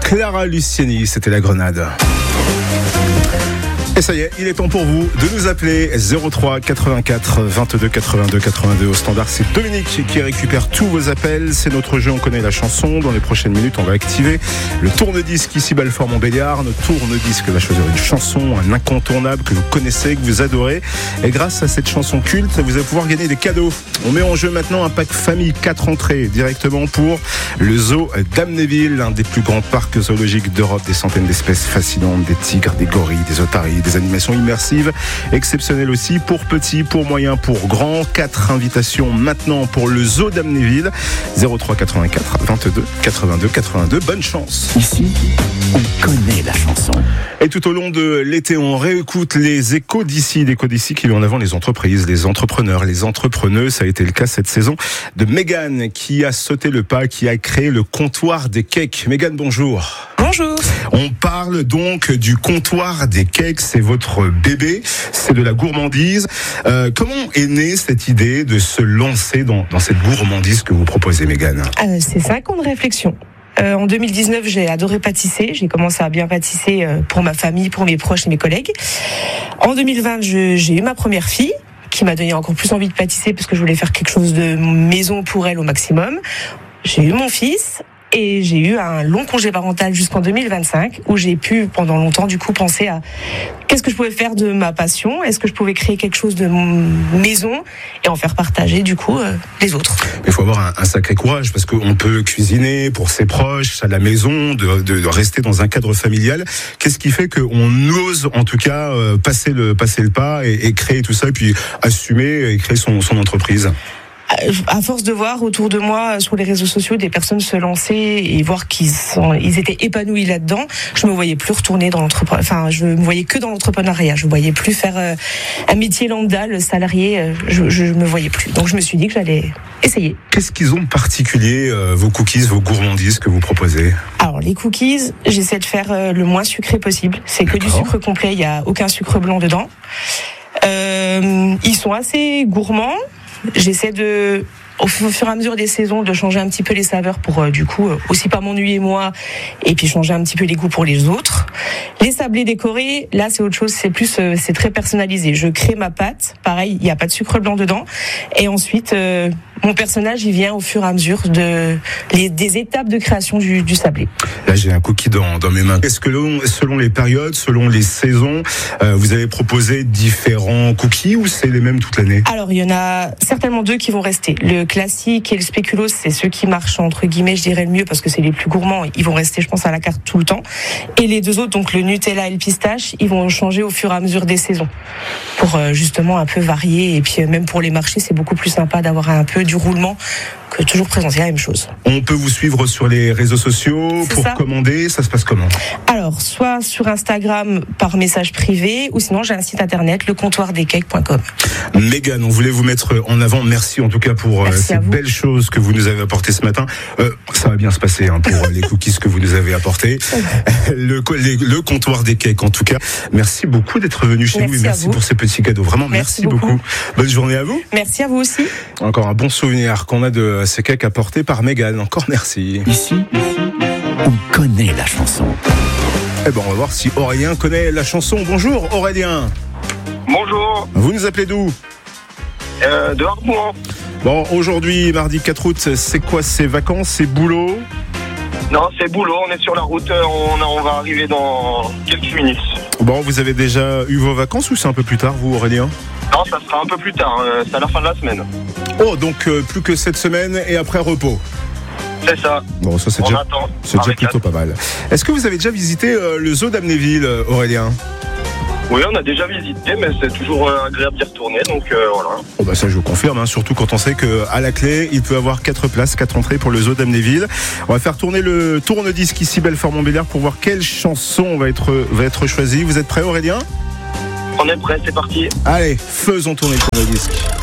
Clara Luciani, c'était la Grenade. Et ça y est, il est temps pour vous de nous appeler 03 84 22 82 82 au standard. C'est Dominique qui récupère tous vos appels. C'est notre jeu, on connaît la chanson. Dans les prochaines minutes, on va activer le tourne-disque ici Belfort Montbéliard. Notre tourne-disque va choisir une chanson, un incontournable que vous connaissez, que vous adorez. Et grâce à cette chanson culte, vous allez pouvoir gagner des cadeaux. On met en jeu maintenant un pack famille 4 entrées directement pour le zoo d'Amnéville, l'un des plus grands parcs zoologiques d'Europe. Des centaines d'espèces fascinantes, des tigres, des gorilles, des otaries, des animations immersives exceptionnelles aussi pour petits, pour moyens, pour grands. 4 invitations maintenant pour le zoo d'Amnéville. 03 84 22 82 82. Bonne chance. Ici, on connaît la chanson. Et tout au long de l'été, on réécoute les échos d'ici qui met en avant les entreprises, les entrepreneurs, les entrepreneuses. Ça a été le cas cette saison de Mégane qui a sauté le pas, qui a créé le comptoir des cakes. Mégane, bonjour. Bonjour. On parle donc du comptoir des cakes, c'est votre bébé, c'est de la gourmandise. Comment est née cette idée de se lancer dans cette gourmandise que vous proposez, Mégane ? C'est 5 ans de réflexion. En 2019, j'ai adoré pâtisser. J'ai commencé à bien pâtisser pour ma famille, pour mes proches et mes collègues. En 2020, j'ai eu ma première fille, qui m'a donné encore plus envie de pâtisser parce que je voulais faire quelque chose de maison pour elle au maximum. J'ai eu mon fils et j'ai eu un long congé parental jusqu'en 2025 où j'ai pu pendant longtemps du coup penser à qu'est-ce que je pouvais faire de ma passion, est-ce que je pouvais créer quelque chose de maison et en faire partager du coup les autres. Il faut avoir un sacré courage parce qu'on peut cuisiner pour ses proches à la maison, de rester dans un cadre familial. Qu'est-ce qui fait qu'on ose en tout cas passer le pas et créer tout ça et puis assumer et créer son entreprise? À force de voir autour de moi sur les réseaux sociaux des personnes se lancer et voir ils étaient épanouis là-dedans, je me voyais plus retourner dans l'entrepreneuriat. Enfin, je me voyais que dans l'entrepreneuriat. Je voyais plus faire un métier lambda, le salarié. Je me voyais plus. Donc je me suis dit que j'allais essayer. Qu'est-ce qu'ils ont de particulier vos cookies, vos gourmandises que vous proposez? Alors les cookies, j'essaie de faire le moins sucré possible. C'est que du sucre complet. Il y a aucun sucre blanc dedans. Ils sont assez gourmands. J'essaie au fur et à mesure des saisons, de changer un petit peu les saveurs pour du coup aussi pas m'ennuyer moi et puis changer un petit peu les goûts pour les autres. Les sablés décorés, là c'est autre chose, c'est très personnalisé. Je crée ma pâte, pareil, il n'y a pas de sucre blanc dedans. Et ensuite, mon personnage, il vient au fur et à mesure des étapes de création du sablé. Là, j'ai un cookie dans mes mains. Est-ce que selon les périodes, selon les saisons, vous avez proposé différents cookies ou c'est les mêmes toute l'année? Alors, il y en a certainement 2 qui vont rester. Le classique et le spéculoos, c'est ceux qui marchent entre guillemets, je dirais le mieux parce que c'est les plus gourmands. Ils vont rester, je pense, à la carte tout le temps. Et les 2 autres, donc le Nutella et le pistache, ils vont changer au fur et à mesure des saisons pour justement un peu varier. Et puis même pour les marchés, c'est beaucoup plus sympa d'avoir un peu du roulement que toujours présenter la même chose. On peut vous suivre sur les réseaux sociaux pour commander, ça se passe comment? Alors, soit sur Instagram par message privé ou sinon j'ai un site internet, lecomptoirdescakes.com. Mégane, on voulait vous mettre en avant. Merci en tout cas pour ces belles choses que vous nous avez apportées ce matin. Ça va bien se passer pour les cookies que vous nous avez apportés. Le comptoir des cakes en tout cas. Merci beaucoup d'être venu chez nous et merci pour ces petits cadeaux. Vraiment, merci beaucoup. Bonne journée à vous. Merci à vous aussi. Encore un bon souvenir qu'on a de ces cakes apportés par Mégane. Encore merci. Ici, on connaît la chanson. Eh ben, on va voir si Aurélien connaît la chanson. Bonjour Aurélien. Bonjour. Vous nous appelez d'où? De Harbouan. Bon, aujourd'hui, mardi 4 août, c'est quoi? C'est vacances, c'est boulot? Non, c'est boulot, on est sur la route, on va arriver dans quelques minutes. Bon, vous avez déjà eu vos vacances ou c'est un peu plus tard, vous Aurélien? Non, ça sera un peu plus tard, c'est à la fin de la semaine. Oh, donc plus que cette semaine et après repos. C'est ça. Bon, ça c'est déjà plutôt pas mal. Est-ce que vous avez déjà visité le zoo d'Amnéville, Aurélien? Oui, on a déjà visité, mais c'est toujours agréable d'y retourner, donc voilà. Oh bah ça je vous confirme, surtout quand on sait qu'à la clé, il peut avoir 4 places, 4 entrées pour le zoo d'Amnéville. On va faire tourner le tourne-disque ici, Belfort Montbéliard, pour voir quelle chanson va être choisie. Vous êtes prêts, Aurélien? On est prêts, c'est parti. Allez, faisons tourner le tourne-disque.